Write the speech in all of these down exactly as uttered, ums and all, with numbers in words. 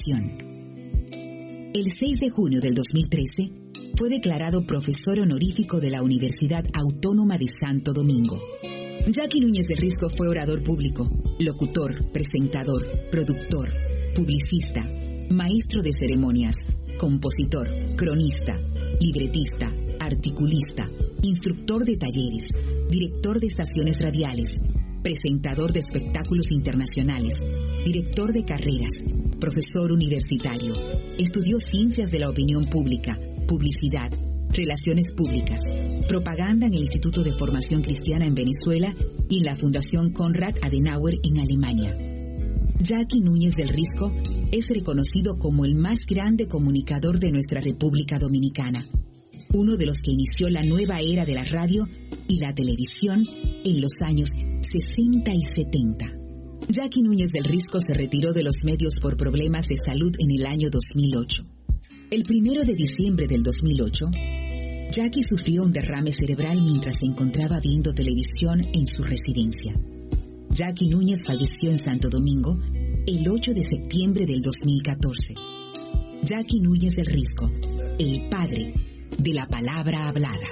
Televisión. El seis de junio del dos mil trece fue declarado profesor honorífico de la Universidad Autónoma de Santo Domingo. Jackie Núñez del Risco fue orador público, locutor, presentador, productor, publicista, maestro de ceremonias, compositor, cronista, libretista, articulista, instructor de talleres, director de estaciones radiales, presentador de espectáculos internacionales, director de carreras, profesor universitario. Estudió ciencias de la opinión pública, publicidad, relaciones públicas, propaganda en el Instituto de Formación Cristiana en Venezuela y en la Fundación Konrad Adenauer en Alemania. Jackie Núñez del Risco es reconocido como el más grande comunicador de nuestra República Dominicana, uno de los que inició la nueva era de la radio y la televisión en los años sesenta y setenta. Jackie Núñez del Risco se retiró de los medios por problemas de salud en el año dos mil ocho. El primero de diciembre del dos mil ocho, Jackie sufrió un derrame cerebral mientras se encontraba viendo televisión en su residencia. Jackie Núñez falleció en Santo Domingo el ocho de septiembre del dos mil catorce. Jackie Núñez del Risco, el padre de la palabra hablada.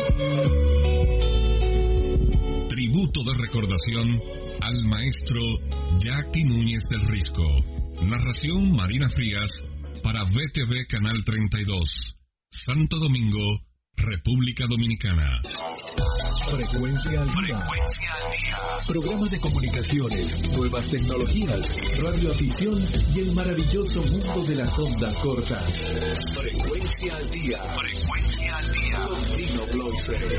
Tributo de recordación al maestro Jackie Núñez del Risco. Narración Marina Frías para V T V Canal treinta y dos. Santo Domingo, República Dominicana. Frecuencia al día. Frecuencia al día. Programa de comunicaciones, nuevas tecnologías, radioafición y el maravilloso mundo de las ondas cortas. Frecuencia al día. Frecuencia al día. Con Dino Bloiser.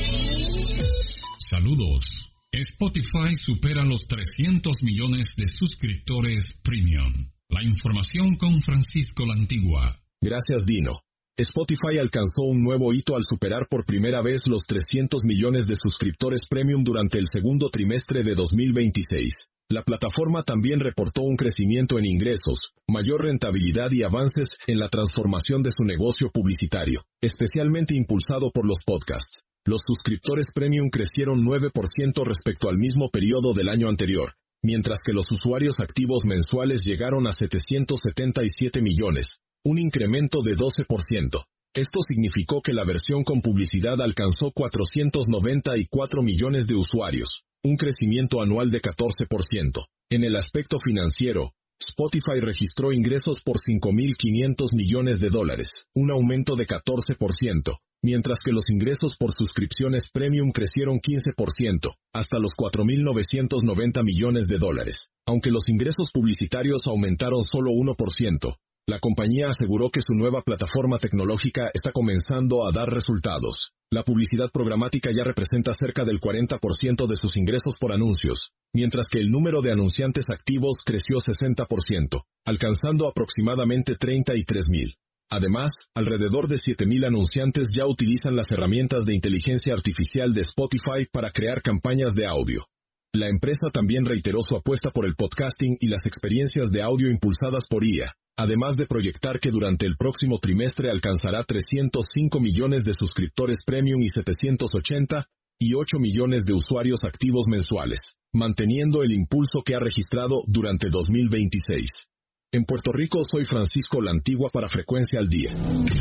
Saludos. Spotify supera los trescientos millones de suscriptores premium. La información con Francisco La Antigua. Gracias, Dino. Spotify alcanzó un nuevo hito al superar por primera vez los trescientos millones de suscriptores premium durante el segundo trimestre de dos mil veintiséis. La plataforma también reportó un crecimiento en ingresos, mayor rentabilidad y avances en la transformación de su negocio publicitario, especialmente impulsado por los podcasts. Los suscriptores premium crecieron nueve por ciento respecto al mismo periodo del año anterior, mientras que los usuarios activos mensuales llegaron a setecientos setenta y siete millones, un incremento de doce por ciento. Esto significó que la versión con publicidad alcanzó cuatrocientos noventa y cuatro millones de usuarios, un crecimiento anual de catorce por ciento. En el aspecto financiero, Spotify registró ingresos por cinco mil quinientos millones de dólares, un aumento de catorce por ciento, mientras que los ingresos por suscripciones premium crecieron quince por ciento, hasta los cuatro mil novecientos noventa millones de dólares. Aunque los ingresos publicitarios aumentaron solo uno por ciento, la compañía aseguró que su nueva plataforma tecnológica está comenzando a dar resultados. La publicidad programática ya representa cerca del cuarenta por ciento de sus ingresos por anuncios, mientras que el número de anunciantes activos creció sesenta por ciento, alcanzando aproximadamente treinta y tres mil. Además, alrededor de siete mil anunciantes ya utilizan las herramientas de inteligencia artificial de Spotify para crear campañas de audio. La empresa también reiteró su apuesta por el podcasting y las experiencias de audio impulsadas por I A, además de proyectar que durante el próximo trimestre alcanzará trescientos cinco millones de suscriptores premium y setecientos ochenta y ocho millones de usuarios activos mensuales, manteniendo el impulso que ha registrado durante dos mil veintiséis. En Puerto Rico soy Francisco La Antigua para Frecuencia al Día.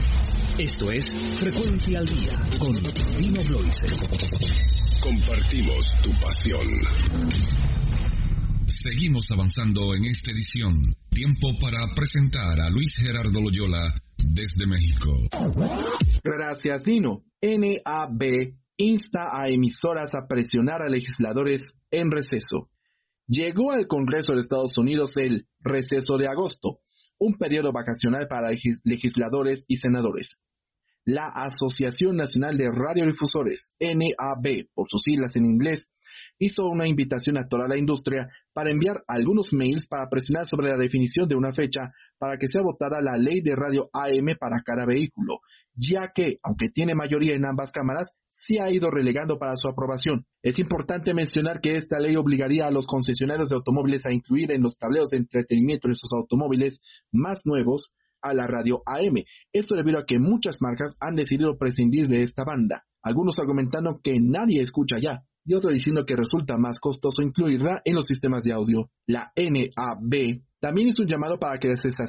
Esto es Frecuencia al Día con Dino Bloiser. Compartimos tu pasión. Seguimos avanzando en esta edición. Tiempo para presentar a Luis Gerardo Loyola desde México. Gracias, Dino. N A B insta a emisoras a presionar a legisladores en receso. Llegó al Congreso de Estados Unidos el receso de agosto, un periodo vacacional para legisladores y senadores. La Asociación Nacional de Radiodifusores, N A B, por sus siglas en inglés, hizo una invitación a toda la industria para enviar algunos mails para presionar sobre la definición de una fecha para que sea votada la ley de radio A M para cada vehículo, ya que, aunque tiene mayoría en ambas cámaras, sí ha ido relegando para su aprobación. Es importante mencionar que esta ley obligaría a los concesionarios de automóviles a incluir en los tableros de entretenimiento de sus automóviles más nuevos a la radio A M. Esto debido a que muchas marcas han decidido prescindir de esta banda, algunos argumentando que nadie escucha ya, y otros diciendo que resulta más costoso incluirla en los sistemas de audio. La N A B también hizo un llamado para que las